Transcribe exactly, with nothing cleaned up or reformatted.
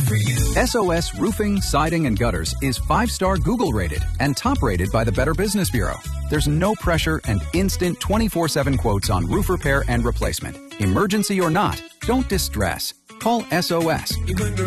for you. S O S Roofing, Siding, and Gutters is five-star Google rated and top rated by the Better Business Bureau. There's no pressure and instant twenty-four seven quotes on roof repair and replacement. Emergency or not, don't distress. Call S O S.